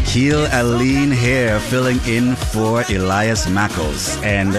Akil Aline here, filling in for Elias Mackles. And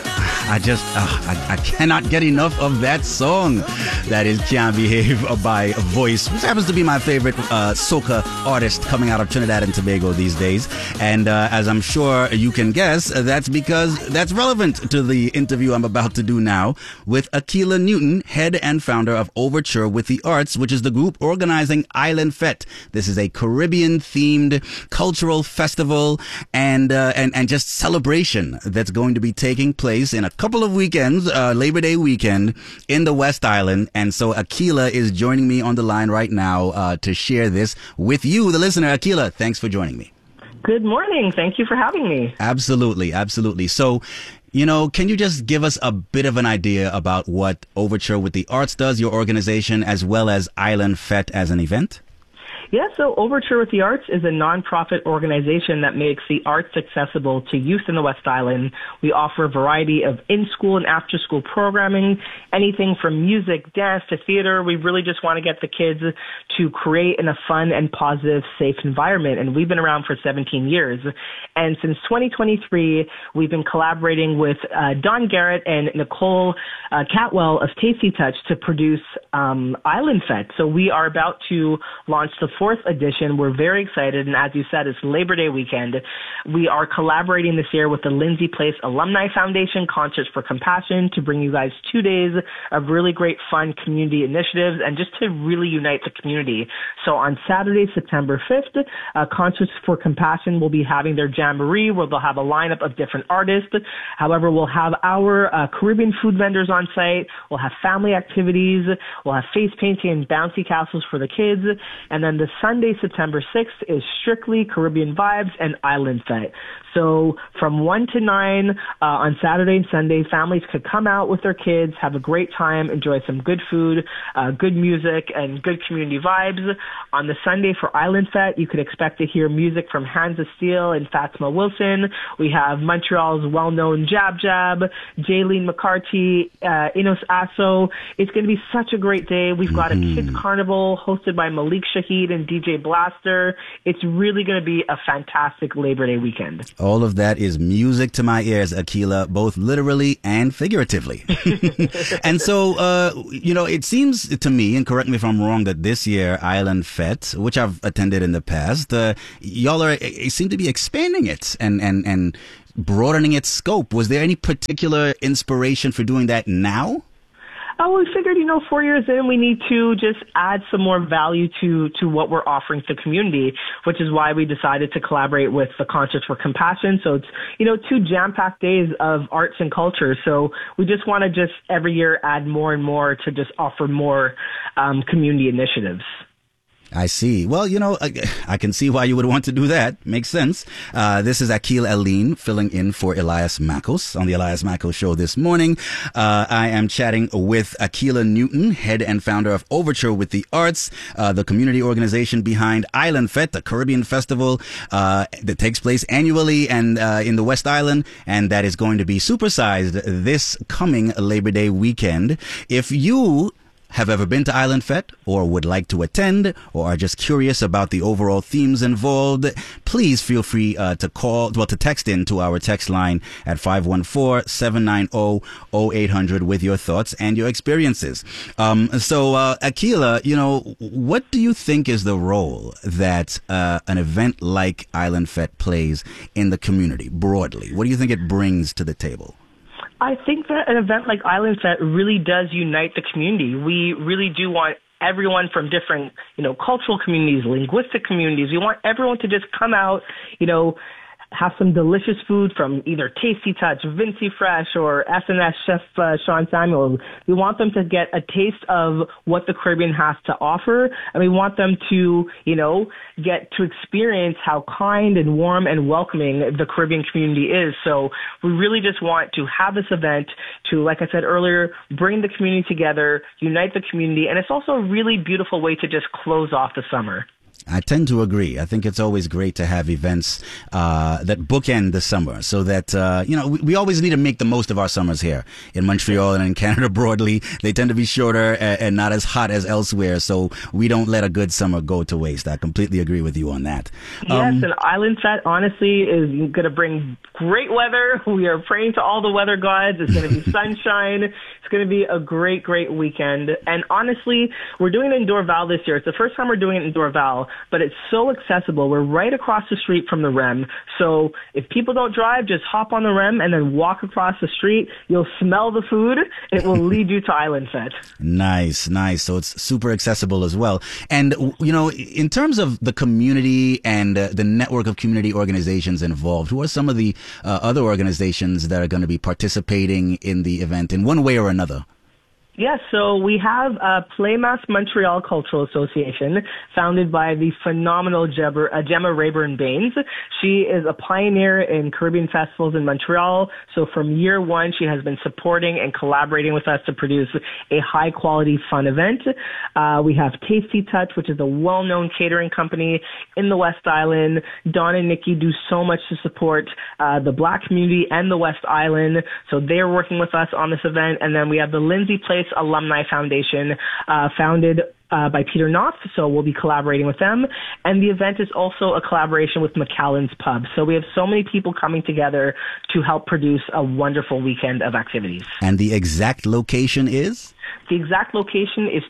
I cannot get enough of that song. That is Can't Behave by Voice, which happens to be my favorite soca artist coming out of Trinidad and Tobago these days. And as I'm sure you can guess, that's because that's relevant to the interview I'm about to do now with Akilah Newton, head and founder of Overture with the Arts, which is the group organizing Island Fete. This is a Caribbean-themed cultural festival and just celebration that's going to be taking place in a couple of weekends, Labor Day weekend in the West Island. And so Akilah is joining me on the line right now to share this with you, the listener. Akilah, thanks for joining me. Good morning. Thank you for having me. Absolutely, absolutely. So, can you just give us a bit of an idea about what Overture with the Arts does, your organization, as well as Island Fete as an event? Yeah, so Overture with the Arts is a nonprofit organization that makes the arts accessible to youth in the West Island. We offer a variety of in-school and after-school programming, anything from music, dance to theater. We really just want to get the kids to create in a fun and positive, safe environment. And we've been around for 17 years. And since 2023, we've been collaborating with Don Garrett and Nicole Catwell of Tasty Touch to produce Island Fete. So we are about to launch the fourth edition. We're very excited, and as you said, it's Labor Day weekend. We are collaborating this year with the Lindsay Place Alumni Foundation Concerts for Compassion to bring you guys 2 days of really great fun community initiatives and just to really unite the community. So on Saturday, September 5th, Concerts for Compassion will be having their jamboree where they'll have a lineup of different artists. However, we'll have our Caribbean food vendors on site. We'll have family activities. We'll have face painting and bouncy castles for the kids. And then the Sunday, September 6th, is strictly Caribbean vibes and Island Fete. So from 1 to 9 on Saturday and Sunday, families could come out with their kids, have a great time, enjoy some good food, good music, and good community vibes. On the Sunday for Island Fete, you could expect to hear music from Hands of Steel and Fatima Wilson. We have Montreal's well-known Jab Jab, Jaylene McCarthy, Inos Asso. It's going to be such a great day. We've got a kids carnival hosted by Malik Shahid and DJ Blaster. It's really going to be a fantastic Labor Day weekend. All of that is music to my ears, Akilah, both literally and figuratively. And so, it seems to me, and correct me if I'm wrong, that this year Island Fete, which I've attended in the past, y'all seem to be expanding it and broadening its scope. Was there any particular inspiration for doing that now? We figured, 4 years in, we need to just add some more value to what we're offering to the community, which is why we decided to collaborate with the Concerts for Compassion. So it's, 2 jam-packed days of arts and culture. So we just want to just every year add more and more to just offer more community initiatives. I see. Well, I can see why you would want to do that. Makes sense. This is Akilah Aline filling in for Elias Mackles on the Elias Mackles Show this morning. I am chatting with Akilah Newton, head and founder of Overture with the Arts, the community organization behind Island Fete, the Caribbean festival that takes place annually and in the West Island, and that is going to be supersized this coming Labor Day weekend. If you have ever been to Island Fete or would like to attend or are just curious about the overall themes involved, please feel free to text in to our text line at 514-790-0800 with your thoughts and your experiences. So Akilah, what do you think is the role that an event like Island Fete plays in the community broadly? What do you think it brings to the table? I think that an event like Island Fete really does unite the community. We really do want everyone from different, cultural communities, linguistic communities. We want everyone to just come out, have some delicious food from either Tasty Touch, Vinci Fresh, or SNS Chef Sean Samuel. We want them to get a taste of what the Caribbean has to offer, and we want them to, get to experience how kind and warm and welcoming the Caribbean community is. So we really just want to have this event to, like I said earlier, bring the community together, unite the community, and it's also a really beautiful way to just close off the summer. I tend to agree. I think it's always great to have events that bookend the summer so that, we always need to make the most of our summers here in Montreal and in Canada broadly. They tend to be shorter and not as hot as elsewhere, so we don't let a good summer go to waste. I completely agree with you on that. Yes, and Island Fete, honestly, is going to bring great weather. We are praying to all the weather gods. It's going to be sunshine. It's going to be a great, great weekend. And honestly, we're doing it in Dorval this year. It's the first time we're doing it in Dorval, but it's so accessible. We're right across the street from the REM. So if people don't drive, just hop on the REM and then walk across the street. You'll smell the food. It will lead you to Island Fete. Nice. So it's super accessible as well. And, in terms of the community and the network of community organizations involved, who are some of the other organizations that are going to be participating in the event in one way or another? Yes, so we have Playmas Montreal Cultural Association, founded by the phenomenal Gemma Rayburn-Baines. She is a pioneer in Caribbean festivals in Montreal. So from year one, she has been supporting and collaborating with us to produce a high-quality, fun event. We have Tasty Touch, which is a well-known catering company in the West Island. Don and Nikki do so much to support the Black community and the West Island. So they're working with us on this event. And then we have the Lindsay Place Alumni Foundation, founded by Peter Knopf, so we'll be collaborating with them. And the event is also a collaboration with McAllen's Pub. So we have so many people coming together to help produce a wonderful weekend of activities. And the exact location is? The exact location is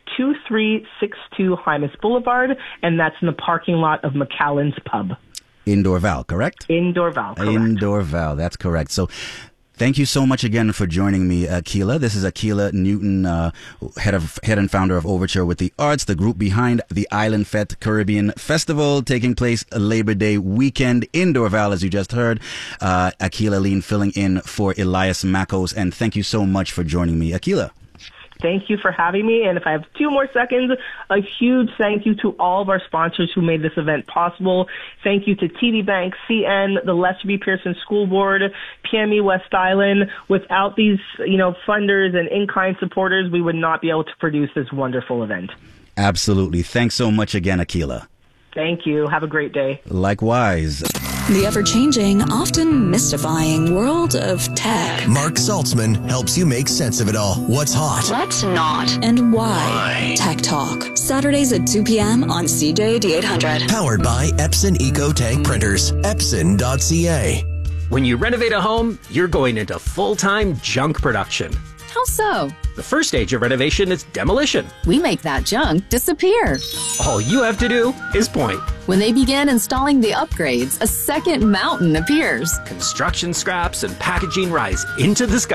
2362 Hymas Boulevard, and that's in the parking lot of McAllen's Pub. In Dorval, correct? In Dorval, correct. In Dorval, that's correct. So thank you so much again for joining me, Akilah. This is Akilah Newton, head and founder of Overture with the Arts, the group behind the Island Fete Caribbean Festival, taking place Labor Day weekend in Dorval, as you just heard. Akilah Lean filling in for Elias Mackos, and thank you so much for joining me, Akilah. Thank you for having me. And if I have 2 more seconds, a huge thank you to all of our sponsors who made this event possible. Thank you to TD Bank, CN, the Lester B. Pearson School Board, PME West Island. Without these, funders and in-kind supporters, we would not be able to produce this wonderful event. Absolutely. Thanks so much again, Akilah. Thank you. Have a great day. Likewise. The ever-changing, often mystifying world of tech. Mark Saltzman helps you make sense of it all. What's hot? What's not? And why? Tech Talk. Saturdays at 2 p.m. on CJAD 800. Powered by Epson EcoTank Printers. Epson.ca. When you renovate a home, you're going into full-time junk production. How so? The first stage of renovation is demolition. We make that junk disappear. All you have to do is point. When they begin installing the upgrades, a second mountain appears. Construction scraps and packaging rise into the sky.